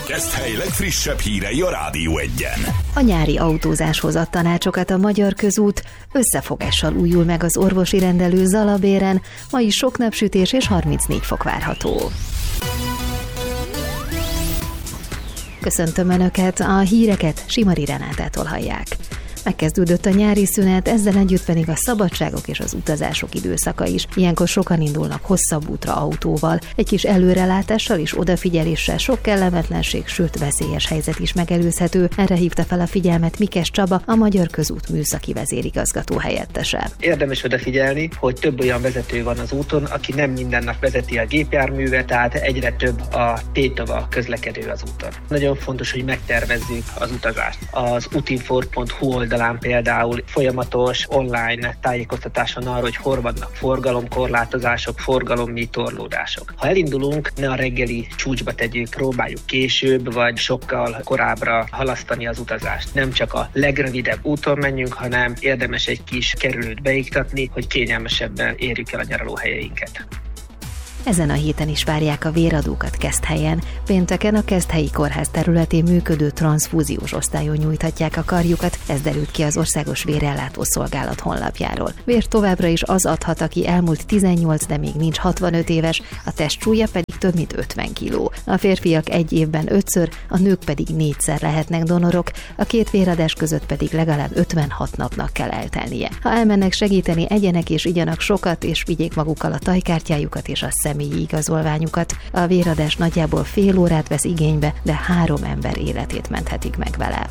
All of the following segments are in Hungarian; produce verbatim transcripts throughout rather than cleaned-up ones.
Keszthely legfrissebb hírei a Rádió Egyen. A nyári autózáshoz ad tanácsokat a Magyar Közút, összefogással újul meg az orvosi rendelő Zalabéren, ma is sok napsütés és harmincnégy fok várható. Köszöntöm Önöket, a híreket Simari Renátától hallják. Megkezdődött a nyári szünet, ezzel együtt pedig a szabadságok és az utazások időszaka is. Ilyenkor sokan indulnak hosszabb útra autóval. Egy kis előrelátással és odafigyeléssel sok kellemetlenség, sőt veszélyes helyzet is megelőzhető. Erre hívta fel a figyelmet Mikes Csaba, a Magyar Közút műszaki vezérigazgató helyettese. Érdemes odafigyelni, hogy több olyan vezető van az úton, aki nem minden nap vezeti a gépjárművet, tehát egyre több a tétova közlekedő az úton. Nagyon fontos, hogy megtervezzük az utazást. Az utinfor pont hu oldalán például folyamatos online tájékoztatás van arról, hogy hol vannak forgalomkorlátozások, forgalommi torlódások. Ha elindulunk, ne a reggeli csúcsba tegyük, próbáljuk később, vagy sokkal korábbra halasztani az utazást. Nem csak a legrövidebb úton menjünk, hanem érdemes egy kis kerülőt beiktatni, hogy kényelmesebben érjük el a nyaralóhelyeinket. Ezen a héten is várják a véradókat Keszthelyen. Pénteken a Keszthelyi Kórház területén működő transzfúziós osztályon nyújthatják a karjukat, ez derült ki az Országos Vérellátó Szolgálat honlapjáról. Vért továbbra is az adhat, aki elmúlt tizennyolc, de még nincs hatvanöt éves, a testsúlya pedig több mint ötven kiló. A férfiak egy évben ötször, a nők pedig négyszer lehetnek donorok, a két véradás között pedig legalább ötvenhat napnak kell eltelnie. Ha elmennek segíteni, egyenek és igyanak sokat, és vigyék magukkal a tajkártyájukat és a személyi igazolványukat. A véradás nagyjából fél órát vesz igénybe, de három ember életét menthetik meg vele.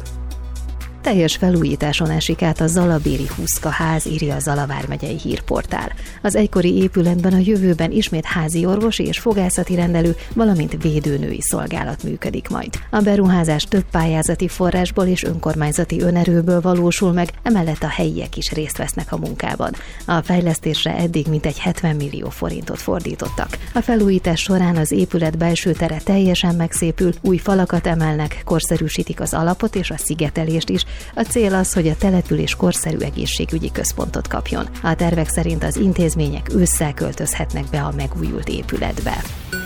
Teljes felújításon esik át a zalabéri Huszka ház, írja a Zala vármegyei hírportál. Az egykori épületben a jövőben ismét házi orvosi és fogászati rendelő, valamint védőnői szolgálat működik majd. A beruházás több pályázati forrásból és önkormányzati önerőből valósul meg, emellett a helyiek is részt vesznek a munkában. A fejlesztésre eddig mintegy hetven millió forintot fordítottak. A felújítás során az épület belső tere teljesen megszépül, új falakat emelnek, korszerűsítik az alapot és a szigetelést is. A cél az, hogy a település korszerű egészségügyi központot kapjon. A tervek szerint az intézmények ősszel költözhetnek be a megújult épületbe.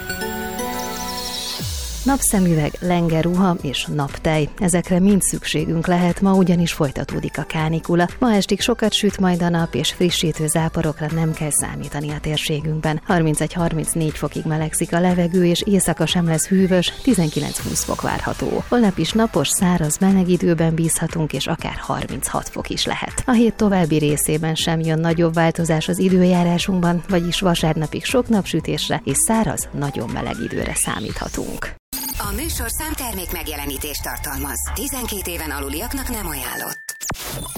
Napszemüveg, lengerruha és naptej. Ezekre mind szükségünk lehet, ma ugyanis folytatódik a kánikula. Ma estig sokat süt majd a nap, és frissítő záporokra nem kell számítani a térségünkben. harmincegy-harmincnégy fokig melegszik a levegő, és éjszaka sem lesz hűvös, tizenkilenc-húsz fok várható. Holnap is napos, száraz, meleg időben bízhatunk, és akár harminchat fok is lehet. A hét további részében sem jön nagyobb változás az időjárásunkban, vagyis vasárnapig sok napsütésre és száraz, nagyon meleg időre számíthatunk. A műsorszám termék megjelenítést tartalmaz. tizenkét éven aluliaknak nem ajánlott.